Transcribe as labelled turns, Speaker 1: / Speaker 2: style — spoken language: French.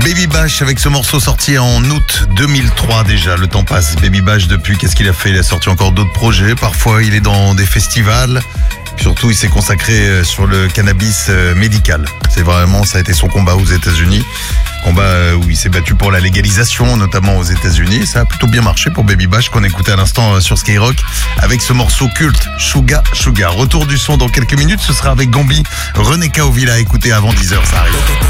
Speaker 1: Baby Bash avec ce morceau sorti en août 2003 déjà. Le temps passe. Baby Bash depuis, qu'est-ce qu'il a fait? Il a sorti encore d'autres projets. Parfois il est dans des festivals. Surtout il s'est consacré sur le cannabis médical. C'est vraiment, ça a été son combat aux États-Unis. Combat où il s'est battu pour la légalisation, notamment aux États-Unis. Ça a plutôt bien marché pour Baby Bash qu'on écoutait à l'instant sur Skyrock avec ce morceau culte Suga Suga. Retour du son dans quelques minutes, ce sera avec Gambi, René Kaovilla à écouter avant 10h, ça arrive.